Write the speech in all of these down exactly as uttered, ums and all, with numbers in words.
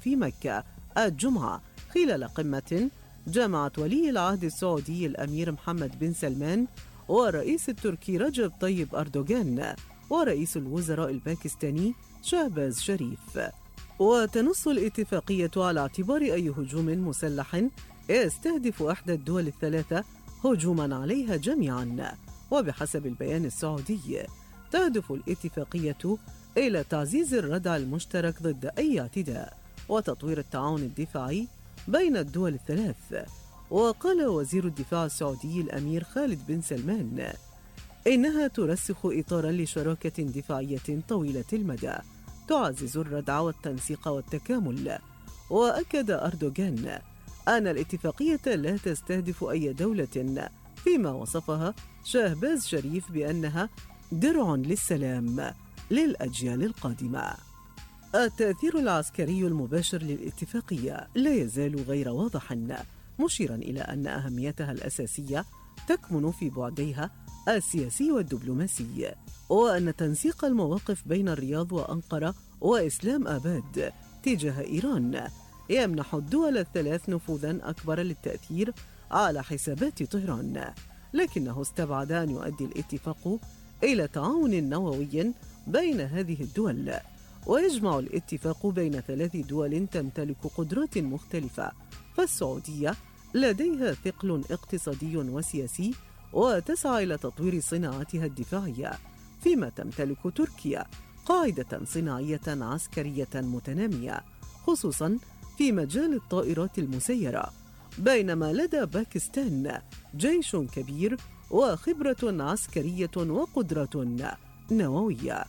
في مكة الجمعة خلال قمة جمعت ولي العهد السعودي الأمير محمد بن سلمان والرئيس التركي رجب طيب أردوغان ورئيس الوزراء الباكستاني شهباز شريف. وتنص الاتفاقية على اعتبار أي هجوم مسلح يستهدف إحدى الدول الثلاثة هجوما عليها جميعا. وبحسب البيان السعودي تهدف الاتفاقية إلى تعزيز الردع المشترك ضد أي اعتداء وتطوير التعاون الدفاعي بين الدول الثلاث. وقال وزير الدفاع السعودي الأمير خالد بن سلمان إنها ترسخ إطارا لشراكة دفاعية طويلة المدى تعزز الردع والتنسيق والتكامل. وأكد أردوغان أن الاتفاقية لا تستهدف أي دولة، فيما وصفها شهباز شريف بأنها درع للسلام للأجيال القادمة. التأثير العسكري المباشر للاتفاقية لا يزال غير واضح، مشيرا إلى أن أهميتها الأساسية تكمن في بعديها السياسي والدبلوماسي، وأن تنسيق المواقف بين الرياض وأنقرة وإسلام آباد تجاه إيران يمنح الدول الثلاث نفوذا أكبر للتأثير على حسابات طهران، لكنه استبعد أن يؤدي الاتفاق إلى تعاون نووي بين هذه الدول. ويجمع الاتفاق بين ثلاث دول تمتلك قدرات مختلفة، فالسعودية لديها ثقل اقتصادي وسياسي وتسعى إلى تطوير صناعتها الدفاعية، فيما تمتلك تركيا قاعدة صناعية عسكرية متنامية خصوصا في مجال الطائرات المسيرة، بينما لدى باكستان جيش كبير وخبرة عسكرية وقدرة نووية.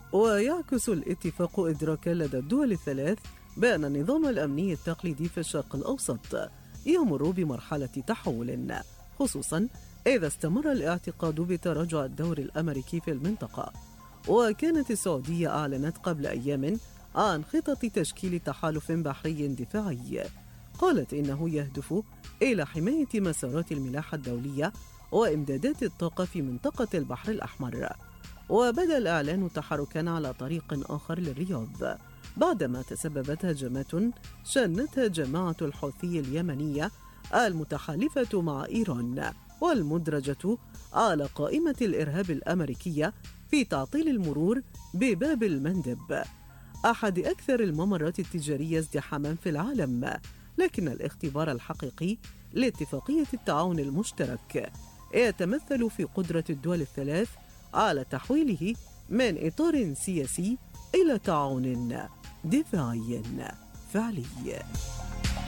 ويعكس الاتفاق إدراكا لدى الدول الثلاث بأن النظام الأمني التقليدي في الشرق الأوسط يمر بمرحلة تحول، خصوصا إذا استمر الاعتقاد بتراجع الدور الأمريكي في المنطقة. وكانت السعودية أعلنت قبل أيام عن خطط تشكيل تحالف بحري دفاعي قالت إنه يهدف إلى حماية مسارات الملاحة الدولية وإمدادات الطاقة في منطقة البحر الأحمر. وبدأ الإعلان تحركاً على طريق آخر للرياض بعدما تسببت هجمات شنتها جماعة الحوثي اليمنية المتحالفة مع إيران والمدرجة على قائمة الإرهاب الأمريكية في تعطيل المرور بباب المندب، أحد أكثر الممرات التجارية ازدحاماً في العالم. لكن الاختبار الحقيقي لاتفاقية التعاون المشترك يتمثل في قدرة الدول الثلاث على تحويله من إطار سياسي إلى تعاون دفاعي فعلي.